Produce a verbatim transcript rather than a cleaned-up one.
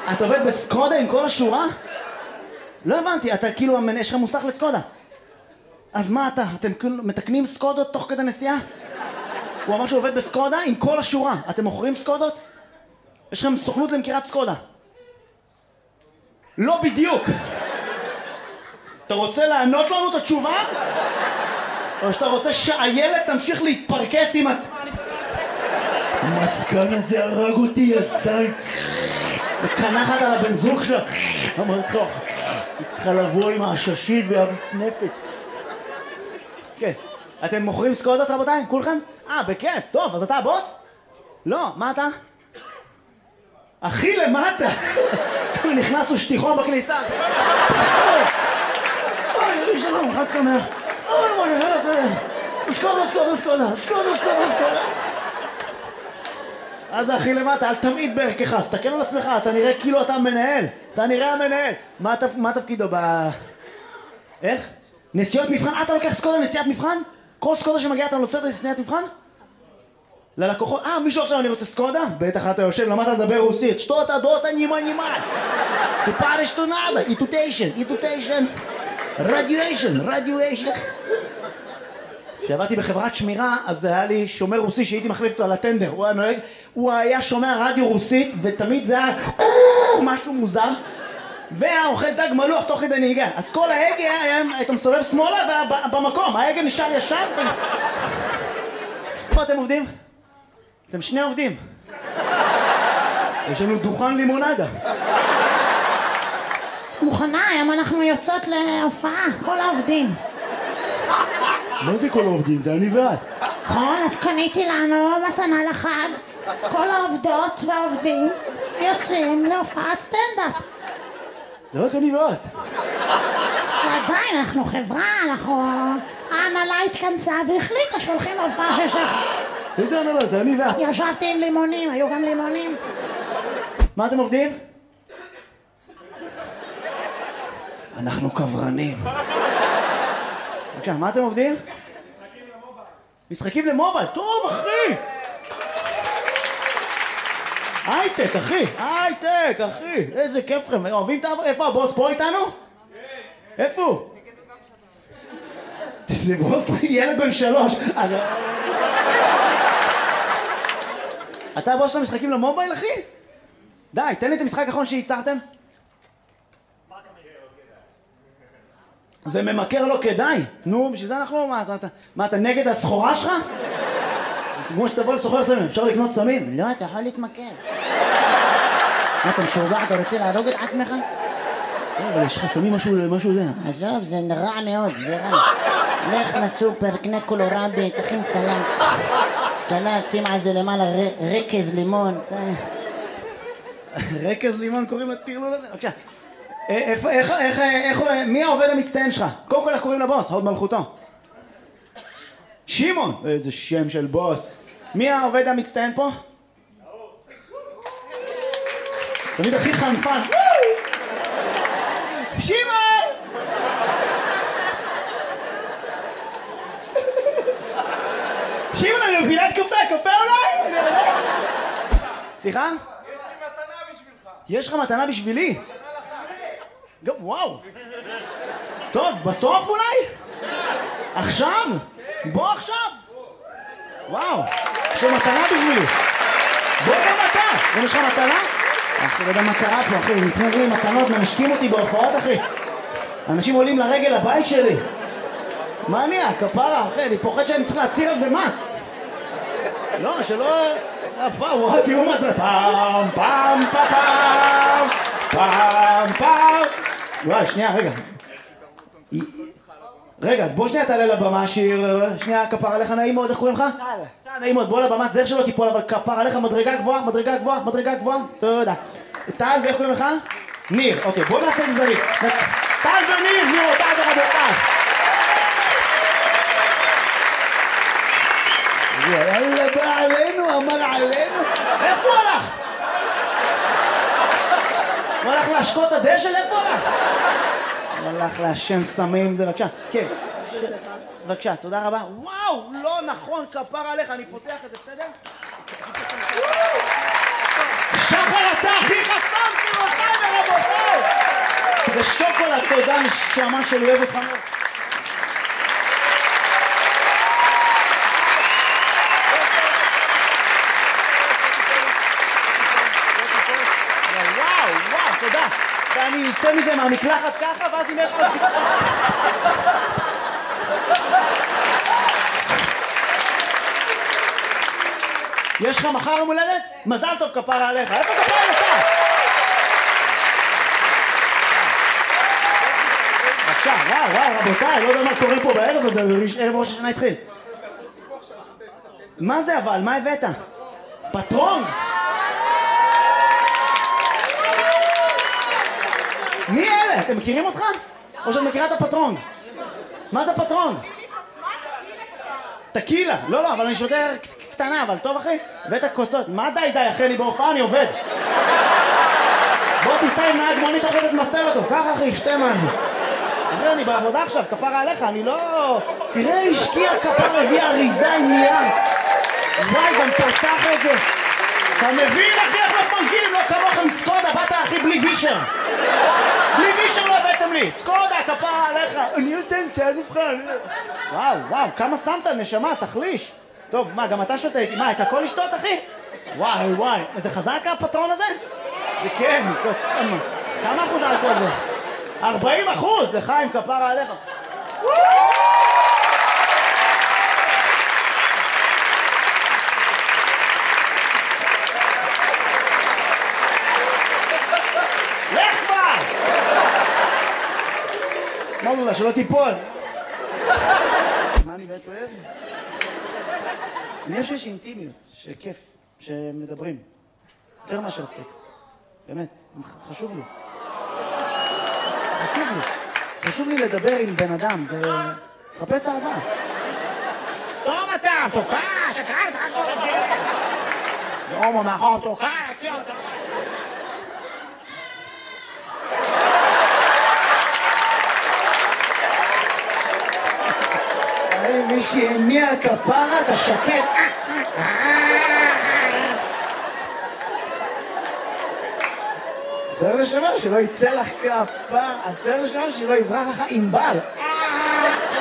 את עובד בסקודה עם כל השורה? לא הבנתי, אתה כאילו, יש לך מוסך לסקודה. אז מה אתה? אתם כאילו מתקנים סקודות תוך כדי נסיעה? הוא אמר שהוא עובד בסקודה עם כל השורה. אתם מוכרים סקודות? יש לכם סוכנות למכירת סקודה. לא בדיוק. אתה רוצה לענות לנו את התשובה? או שאתה רוצה שהילד תמשיך להתפרקס עם עצמה? המסכן הזה הרג אותי, יזן. וקנחת על הבן זוג שלה. אמרתי לך, היא צריכה לבוא עם העששית והמצנפת. כן. אתם מוכרים סקודות רבותיי? כולכם? אה, בכיף. טוב, אז אתה הבוס? לא, מה אתה? אחי למטה. נכנסו שטיחון בכניסה. אוי, שלום, חג שמח. אוי, מה נהלת? סקודה, סקודה, סקודה, סקודה, סקודה, סקודה. אז אחי למטה, אל תמיד בערכך, סתכל על עצמך, אתה נראה כאילו אתה מנהל. אתה נראה המנהל. מה תפקידו ב... איך? נסיעות מבחן? אתה לוקח סקודה נסיעת מבחן? כל סקודה שמגיעה אתה נוצאת לנסיעת מבחן? ללקוחות? אה, מישהו עכשיו אני רוצה סקודה? בטח אתה יושב, למדת לדבר רוסית. שטות הדות הנימה נימה. תפרש תונדה, איטוטיישן, איטוטיישן. רדיואשן, רדיואשן. כשעבדתי בחברת שמירה, אז היה לי שומר רוסי שהייתי מחליף אותו על הטנדר. הוא היה נוהג, הוא היה שומע רדיו רוסית, ותמיד זה היה משהו מוזר. והיה אוכל דג מלוח תוך כדי נהיגה. אז כל ההגה היית מסובב שמאלה ובמקום, ההגה נשאר ישר. איפה אתם עובדים? אתם שני עובדים. יש לנו דוכן לימונדה. מוכנה, היום אנחנו יוצאות להופעה, כל העובדים. מה זה כל העובדים? זה אני ואת. נכון, אז קניתי לנו מתנה לחג. כל העובדות והעובדים יוצאים להופעת סטנדאפ. זה רק אני ואת. עדיין, אנחנו חברה, אנחנו... ההנהלה התכנסה והחליטה שהולכים להופעה של שחר. איזה הנהלה? זה אני ואת. ישבתי עם לימונים, היו גם לימונים. מה אתם עובדים? אנחנו קברנים. בבקשה, מה אתם עובדים? משחקים למובייל. משחקים למובייל? טוב, אחי! הייטק, אחי! הייטק, אחי! איזה כיף לכם. אוהבים את העבודה? איפה הבוס? פה איתנו? כן. איפה הוא? זה בוס ילד בן שלוש. אתה הבוס של המשחקים למובייל, אחי? די, תן לי את המשחק האחרון שייצרתם. זה ממכר לא כדאי. נו, בשביל זה אנחנו... מה, אתה, מה, אתה נגד הסחורה שלך? זה כמו שתבוא לסוחר סמים, אפשר לקנות סמים? לא, אתה יכול להתמכר. מה, אתה משוגע? אתה רוצה להרוג את עצמך? אבל יש לך סמים משהו זה. עזוב, זה רע מאוד, זה רע. לך לסופר, קנה קולורבי, תכין סלט. סלט, שים על זה למעלה רקז לימון. רקז לימון קוראים לטרלול הזה? בבקשה. איפה, איך, איך, איך, מי העובד המצטיין שלך? קודם כל איך קוראים לבוס? הוד מלכותו. שמעון! איזה שם של בוס. מי העובד המצטיין פה? תמיד הכי חנפן. שמעון! שמעון, אני מפילת קפה, קפה אולי? סליחה? יש לי מתנה בשבילך. יש לך מתנה בשבילי? גם, וואו. טוב, בסוף אולי? עכשיו? בוא עכשיו. וואו, יש לך מתנה בשבילי. בוא גם אתה. גם יש לך מתנה? אחי, לא יודע מה קרה פה, אחי. נתנו לי מתנות, מנשקים אותי בהופעות, אחי. אנשים עולים לרגל הבית שלי. מה אני? הכפרה, אחי, אני פוחד שאני צריך להציר על זה מס. לא, שלא... וואו, תראו מה זה. פעם, פעם, פעם, פעם, פעם. וואי, שנייה, רגע. רגע, אז בוא שנייה תעלה לבמה, שיר, שנייה, כפר עליך, נעים מאוד, איך קוראים לך? טל. נעים מאוד, בוא לבמה, זר שלא תיפול, אבל כפר עליך, מדרגה גבוהה, מדרגה גבוהה, מדרגה גבוהה, תודה. טל, ואיך קוראים לך? ניר, אוקיי, בוא נעשה את זריק. טל וניר, גבירותיי ורבותיי. יאללה, בא עלינו, אמר עלינו. איפה הוא הלך? הוא הלך להשקות הדשא? איפה הוא הלך? הוא הלך להשן סמים, זה בבקשה. כן. בבקשה, תודה רבה. וואו, לא נכון, כפר עליך, אני פותח את זה, בסדר? שחר, אתה הכי חסם, תראו אותך! נשמה שלי, אוהב אותך מאוד. וואו, וואו, תודה. ואני אצא מזה מהמקלחת ככה, ואז אם יש לך... יש לך מחר יום הולדת? מזל טוב כפרה עליך. איפה כפרה עליך? בבקשה, וואו, וואו, רבותיי, לא יודע מה קורה פה בערב הזה, ערב ראש השנה התחיל. מה זה אבל? מה הבאת? פטרון? מי אלה? אתם מכירים אותך? או שאת מכירה את הפטרון? מה זה פטרון? טקילה. לא, לא, אבל אני שותה קטנה, אבל טוב אחי? הבאת כוסות. מה די די אחי? אני בהופעה, אני עובד. בוא תיסע עם נהג מונית עובד את מסתר אותו. ככה אחי, שתה משהו. אחי, אני בעבודה עכשיו, כפרה עליך, אני לא... תראה, השקיע כפר, הביא אריזה עם נייר. וואי, גם פתח את זה. אתה מבין אחי איך מפנקים? לא כמוכם סקודה, באת אחי בלי וישר. בלי וישר לא הבאתם לי. סקודה, כפרה עליך. אני עושה עם שאין מבחן. וואו, וואו, כמה שמת נשמה, תחליש. טוב, מה, גם אתה שותה איתי? מה, את הכל לשתות אחי? וואי, וואי, זה חזק הפטרון הזה? זה כן, קוסמה. כמה אחוז אלכוהול זה? ארבעים אחוז, לחיים כפרה עליך. לך כבר! שמאלו לה, שלא תיפול. מה אני באמת אוהב? אני חושב שיש אינטימיות, שכיף, שמדברים. יותר מאשר סקס. באמת, חשוב לי. חשוב לי. חשוב לי לדבר עם בן אדם, זה... חפש אהבה. סתום אתה, תוקע, שקראת, הכל הזה. זה הומו מאחור, תוקע, תציע אותה. מי שהניע כפרה, אתה שקט. בסדר לשמה שלא יצא לך כפרה, בסדר לשמה שלא יברח לך עם בל.